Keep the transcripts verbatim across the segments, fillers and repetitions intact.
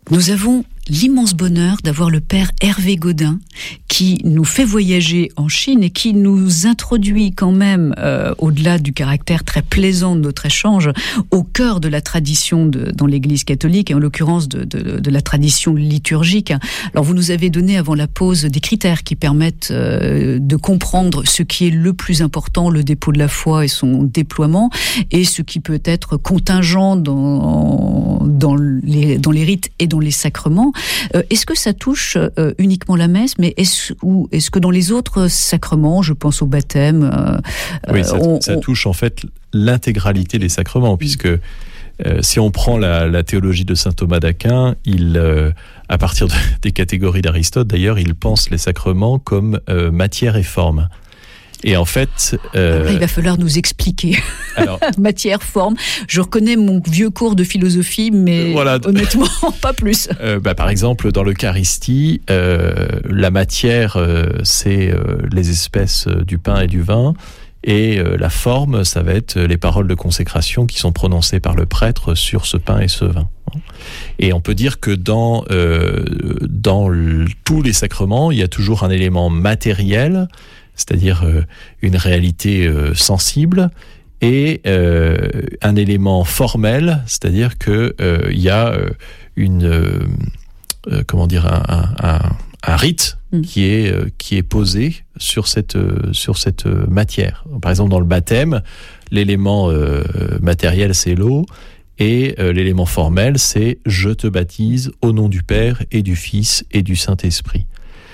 Nous avons l'immense bonheur d'avoir le père Hervé Gaudin qui nous fait voyager en Chine et qui nous introduit quand même, euh, au-delà du caractère très plaisant de notre échange, au cœur de la tradition de, dans l'Église catholique, et en l'occurrence de, de, de la tradition liturgique. Alors vous nous avez donné avant la pause des critères qui permettent euh, de comprendre ce qui est le plus important, le dépôt de la foi et son déploiement, et ce qui peut être contingent dans, dans, les, dans les rites et dans les sacrements. Euh, est-ce que ça touche euh, uniquement la messe, mais est-ce, ou est-ce que dans les autres sacrements, je pense au baptême, euh, oui, ça, on, ça on... touche en fait l'intégralité des sacrements, puisque euh, si on prend la, la théologie de saint Thomas d'Aquin, il, euh, à partir de, des catégories d'Aristote, d'ailleurs, il pense les sacrements comme euh, matière et forme. Et en fait, euh... Là, il va falloir nous expliquer. Alors, matière, forme. Je reconnais mon vieux cours de philosophie, mais voilà. Honnêtement, pas plus. Euh, bah, par exemple, dans l'Eucharistie, euh, la matière, euh, c'est euh, les espèces du pain et du vin, et euh, la forme, ça va être les paroles de consécration qui sont prononcées par le prêtre sur ce pain et ce vin. Et on peut dire que dans euh, dans le, tous les sacrements, il y a toujours un élément matériel, c'est-à-dire euh, une réalité euh, sensible, et euh, un élément formel, c'est-à-dire que euh, il y a euh, une euh, euh, comment dire un, un, un, un rite mm. qui est euh, qui est posé sur cette euh, sur cette matière. Par exemple, dans le baptême, l'élément euh, matériel c'est l'eau, et euh, l'élément formel c'est je te baptise au nom du Père et du Fils et du Saint-Esprit.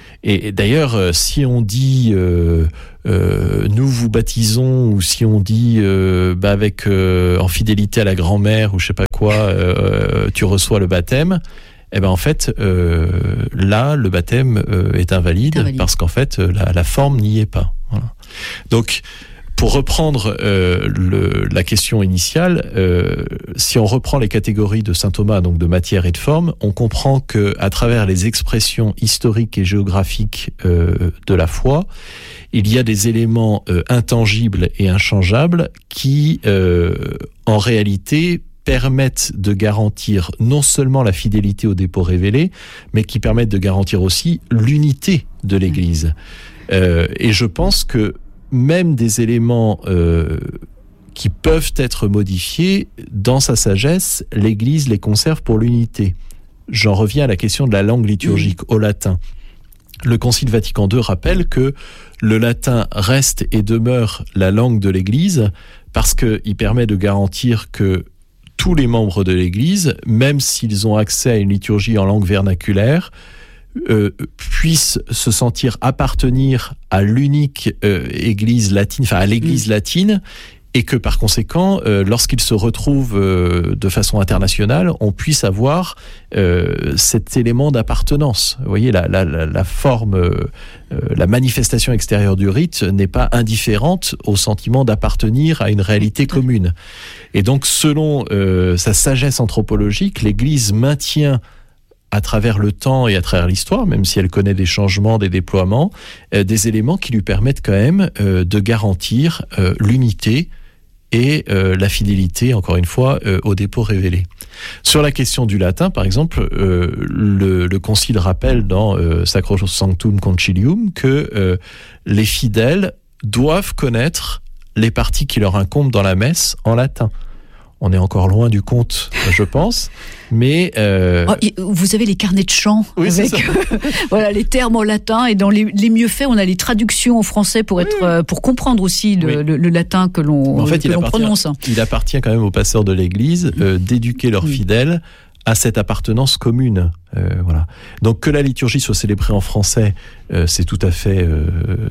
Et d'ailleurs, euh, si on dit euh, euh, nous vous baptisons, ou si on dit euh, bah avec euh, en fidélité à la grand-mère ou je sais pas quoi, euh, tu reçois le baptême, eh ben en fait euh, là le baptême euh, est invalide, invalide parce qu'en fait la, la forme n'y est pas. Voilà. Donc pour reprendre euh, le, la question initiale, euh, si on reprend les catégories de saint Thomas, donc de matière et de forme, on comprend que à travers les expressions historiques et géographiques euh, de la foi, il y a des éléments euh, intangibles et inchangeables qui, euh, en réalité, permettent de garantir non seulement la fidélité au dépôt révélé, mais qui permettent de garantir aussi l'unité de l'Église. Euh, et je pense que même des éléments euh, qui peuvent être modifiés, dans sa sagesse, l'Église les conserve pour l'unité. J'en reviens à la question de la langue liturgique, mmh. au latin. Le Concile Vatican deux rappelle que le latin reste et demeure la langue de l'Église parce qu'il permet de garantir que tous les membres de l'Église, même s'ils ont accès à une liturgie en langue vernaculaire, Euh, puissent se sentir appartenir à l'unique euh, Église latine, enfin à l'Église mmh. latine, et que par conséquent, euh, lorsqu'ils se retrouvent euh, de façon internationale, on puisse avoir euh, cet élément d'appartenance. Vous voyez, la, la, la, la forme, euh, la manifestation extérieure du rite n'est pas indifférente au sentiment d'appartenir à une réalité commune. Et donc, selon euh, sa sagesse anthropologique, l'Église maintient à travers le temps et à travers l'histoire, même si elle connaît des changements, des déploiements, euh, des éléments qui lui permettent quand même euh, de garantir euh, l'unité et euh, la fidélité, encore une fois, euh, au dépôt révélé. Sur la question du latin, par exemple, euh, le, le Concile rappelle dans euh, Sacrosanctum Concilium que euh, les fidèles doivent connaître les parties qui leur incombent dans la messe en latin. On est encore loin du compte, je pense, mais... Euh... Oh, vous avez les carnets de chant, oui, avec euh, voilà, les termes en latin, et dans les, les mieux faits, on a les traductions en français pour, être, oui. euh, pour comprendre aussi le, oui. le, le latin que l'on, en fait, que l'on prononce. Il appartient quand même aux pasteurs de l'Église euh, d'éduquer leurs oui. fidèles à cette appartenance commune. Euh, voilà. Donc que la liturgie soit célébrée en français, euh, c'est tout à fait euh,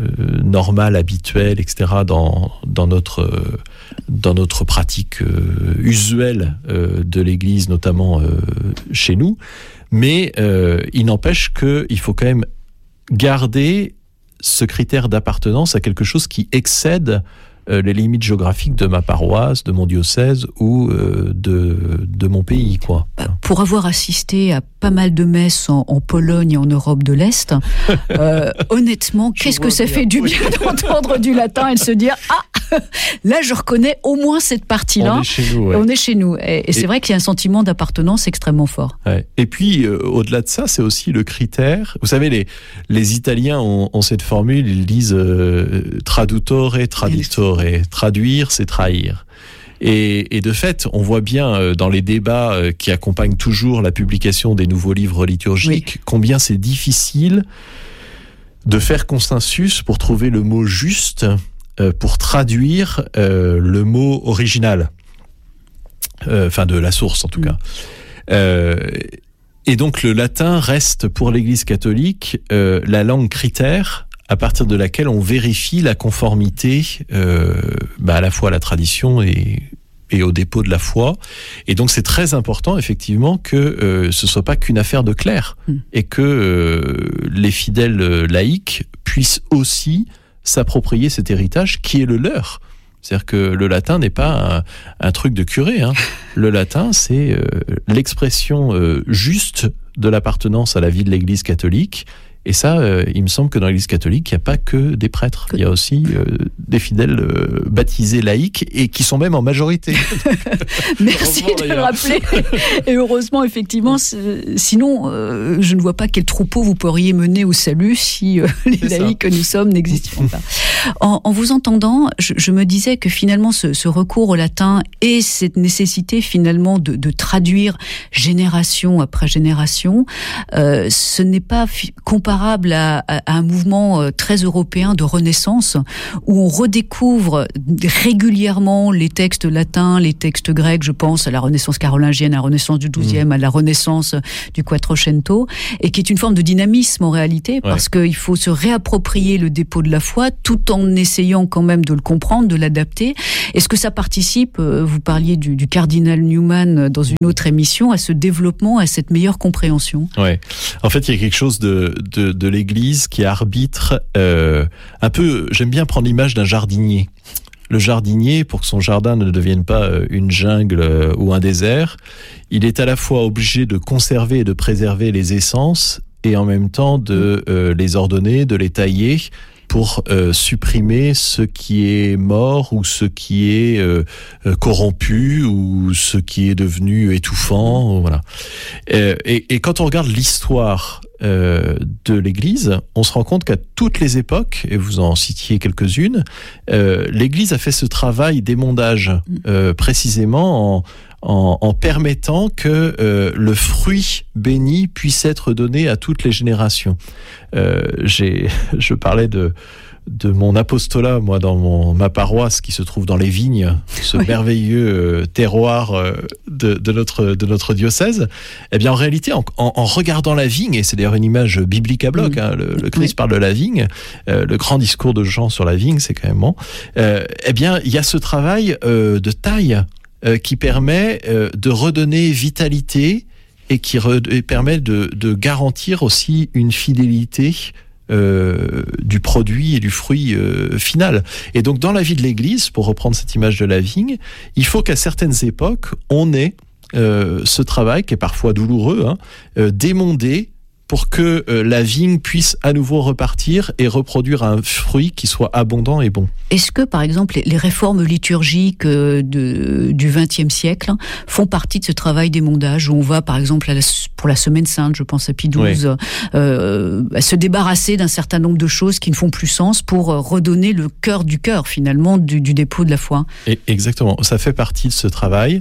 normal, habituel, et cetera dans, dans, notre, euh, dans notre pratique euh, usuelle euh, de l'Église, notamment euh, chez nous. Mais euh, il n'empêche qu'il faut quand même garder ce critère d'appartenance à quelque chose qui excède euh, les limites géographiques de ma paroisse, de mon diocèse ou euh, de, de mon pays, quoi. Pour avoir assisté à pas mal de messes en, en Pologne et en Europe de l'Est, euh, honnêtement, qu'est-ce que ça bien. fait du bien oui. d'entendre du latin et de se dire « Ah !» là, je reconnais au moins cette partie-là. On est chez nous. Ouais. On est chez nous. Et, et c'est et... vrai qu'il y a un sentiment d'appartenance extrêmement fort. Ouais. Et puis, euh, au-delà de ça, c'est aussi le critère. Vous savez, les, les Italiens ont, ont cette formule, ils disent euh, traduttore, traditore. Traduire, c'est trahir. Et, et de fait, on voit bien dans les débats qui accompagnent toujours la publication des nouveaux livres liturgiques, oui. combien c'est difficile de faire consensus pour trouver le mot juste, euh, pour traduire euh, le mot original, euh, enfin de la source en tout mmh. cas. Euh, et donc le latin reste pour l'Église catholique euh, la langue critère à partir de laquelle on vérifie la conformité euh, bah à la fois à la tradition et, et au dépôt de la foi. Et donc c'est très important effectivement que euh, ce soit pas qu'une affaire de clercs mmh. et que euh, les fidèles laïcs puissent aussi s'approprier cet héritage qui est le leur. C'est-à-dire que le latin n'est pas un, un truc de curé. Hein. Le latin, c'est euh, l'expression euh, juste de l'appartenance à la vie de l'Église catholique. Et ça, euh, il me semble que dans l'Église catholique, il n'y a pas que des prêtres. Il y a aussi euh, des fidèles euh, baptisés laïcs et qui sont même en majorité. Merci de le rappeler. Et heureusement, effectivement, sinon, euh, je ne vois pas quel troupeau vous pourriez mener au salut si euh, les C'est laïcs ça. que nous sommes n'existaient pas. En, en vous entendant, je, je me disais que finalement, ce, ce recours au latin et cette nécessité finalement de, de traduire génération après génération, euh, ce n'est pas fi- comparable À, à un mouvement très européen de renaissance où on redécouvre régulièrement les textes latins, les textes grecs, je pense à la renaissance carolingienne, à la renaissance du douzième, mmh. à la renaissance du Quattrocento, et qui est une forme de dynamisme en réalité, ouais. parce qu'il faut se réapproprier le dépôt de la foi tout en essayant quand même de le comprendre, de l'adapter. Est-ce que ça participe, vous parliez du, du cardinal Newman dans une autre émission, à ce développement, à cette meilleure compréhension? Ouais. En fait, il y a quelque chose de, de de l'Église qui arbitre euh, un peu, j'aime bien prendre l'image d'un jardinier. Le jardinier, pour que son jardin ne devienne pas une jungle euh, ou un désert, il est à la fois obligé de conserver et de préserver les essences et en même temps de euh, les ordonner, de les tailler pour euh, supprimer ce qui est mort ou ce qui est euh, corrompu ou ce qui est devenu étouffant, voilà. Et, et, et quand on regarde l'histoire euh, de l'Église, on se rend compte qu'à toutes les époques, et vous en citiez quelques-unes, euh, l'Église a fait ce travail d'émondage euh, précisément en En, en permettant que euh, le fruit béni puisse être donné à toutes les générations. Euh, j'ai, je parlais de, de mon apostolat, moi, dans mon, ma paroisse qui se trouve dans les vignes, ce oui. merveilleux euh, terroir euh, de, de, notre, de notre diocèse. Eh bien, en réalité, en, en, en regardant la vigne, et c'est d'ailleurs une image biblique à bloc, mmh. hein, le, le Christ oui. parle de la vigne, euh, le grand discours de Jean sur la vigne, c'est quand même bon. Euh, eh bien, il y a ce travail euh, de taille Euh, qui permet euh, de redonner vitalité et qui re- et permet de, de garantir aussi une fidélité euh, du produit et du fruit euh, final. Et donc dans la vie de l'Église, pour reprendre cette image de la vigne, il faut qu'à certaines époques, on ait euh, ce travail qui est parfois douloureux, hein, euh, d'émonder pour que euh, la vigne puisse à nouveau repartir et reproduire un fruit qui soit abondant et bon. Est-ce que, par exemple, les, les réformes liturgiques euh, de, du vingtième siècle font partie de ce travail d'émondage, où on va, par exemple, à la, pour la Semaine Sainte, je pense à Pie douze, oui. euh, à se débarrasser d'un certain nombre de choses qui ne font plus sens pour redonner le cœur du cœur, finalement, du, du dépôt de la foi? Et exactement, ça fait partie de ce travail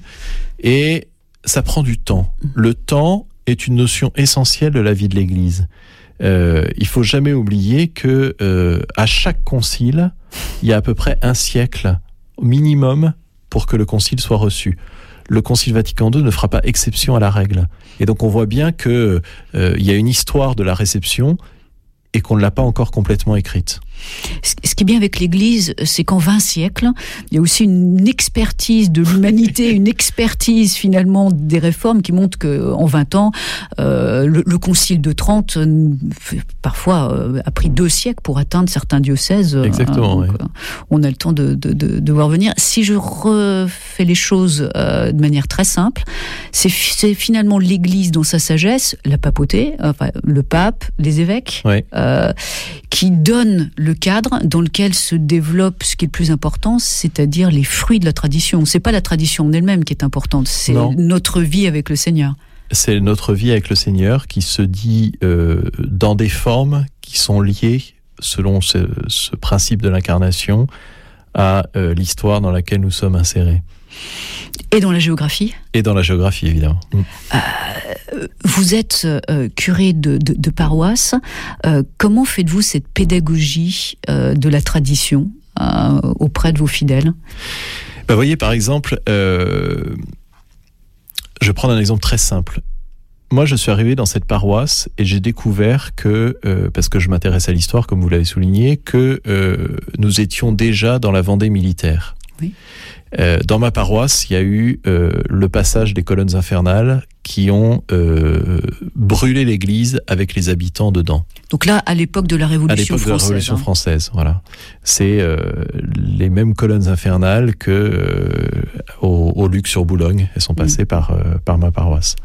et ça prend du temps. Le temps est une notion essentielle de la vie de l'Église. Euh, il faut jamais oublier que euh, à chaque concile, il y a à peu près un siècle au minimum pour que le concile soit reçu. Le Concile Vatican deux ne fera pas exception à la règle. Et donc on voit bien que euh, il y a une histoire de la réception et qu'on ne l'a pas encore complètement écrite. Ce qui est bien avec l'Église, c'est qu'en vingt siècles, il y a aussi une expertise de l'humanité, une expertise finalement des réformes qui montre qu'en vingt ans, euh, le, le Concile de Trente, parfois, euh, a pris deux siècles pour atteindre certains diocèses. Exactement. Euh, donc, oui. On a le temps de, de, de, de voir venir. Si je refais les choses euh, de manière très simple, c'est, c'est finalement l'Église dans sa sagesse, la papauté, enfin le pape, les évêques, oui. euh, qui donnent le cadre dans lequel se développe ce qui est le plus important, c'est-à-dire les fruits de la tradition. C'est pas la tradition en elle-même qui est importante, c'est non. notre vie avec le Seigneur. C'est notre vie avec le Seigneur qui se dit euh, dans des formes qui sont liées, selon ce, ce principe de l'incarnation, à euh, l'histoire dans laquelle nous sommes insérés. Et dans la géographie ? Et dans la géographie, évidemment. Euh, vous êtes euh, curé de, de, de paroisse. Euh, comment faites-vous cette pédagogie euh, de la tradition euh, auprès de vos fidèles ? Ben, vous voyez, par exemple, euh, je vais prendre un exemple très simple. Moi, je suis arrivé dans cette paroisse et j'ai découvert que, euh, parce que je m'intéresse à l'histoire, comme vous l'avez souligné, que euh, nous étions déjà dans la Vendée militaire. Oui. Euh, dans ma paroisse, il y a eu euh, le passage des colonnes infernales qui ont euh, brûlé l'église avec les habitants dedans. Donc là, à l'époque de la Révolution française. À l'époque française, de la Révolution hein. française, voilà. C'est euh, les mêmes colonnes infernales que euh, au, au Luc sur Boulogne. Elles sont passées mmh. par, euh, par ma paroisse.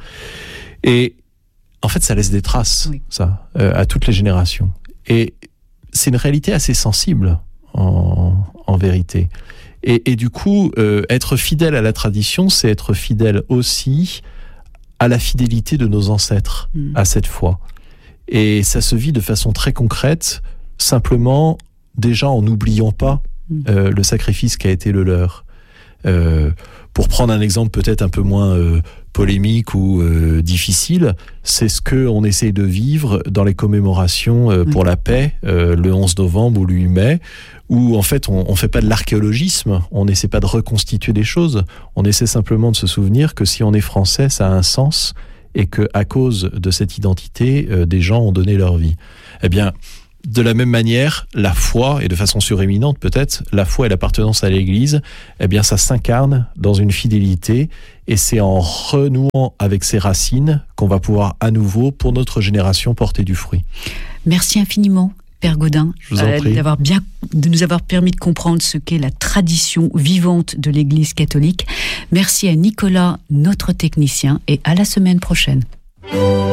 Et en fait, ça laisse des traces, oui. ça, euh, à toutes les générations. Et c'est une réalité assez sensible, en, en vérité. Et, et du coup, euh, être fidèle à la tradition, c'est être fidèle aussi à la fidélité de nos ancêtres, mmh. à cette foi. Et ça se vit de façon très concrète, simplement, déjà en n'oubliant pas mmh. euh, le sacrifice qui a été le leur. Euh, pour prendre un exemple peut-être un peu moins euh, polémique ou euh, difficile, c'est ce qu'on essaye de vivre dans les commémorations euh, pour mmh. la paix, euh, le onze novembre ou le huit mai, où en fait on ne fait pas de l'archéologisme, on n'essaie pas de reconstituer des choses, on essaie simplement de se souvenir que si on est français, ça a un sens, et qu'à cause de cette identité, euh, des gens ont donné leur vie. Eh bien, de la même manière, la foi, et de façon suréminente peut-être, la foi et l'appartenance à l'Église, eh bien ça s'incarne dans une fidélité, et c'est en renouant avec ses racines qu'on va pouvoir à nouveau, pour notre génération, porter du fruit. Merci infiniment, Père Gaudin, Je vous en prie. Euh, d'avoir bien, de nous avoir permis de comprendre ce qu'est la tradition vivante de l'Église catholique. Merci à Nicolas, notre technicien, et à la semaine prochaine.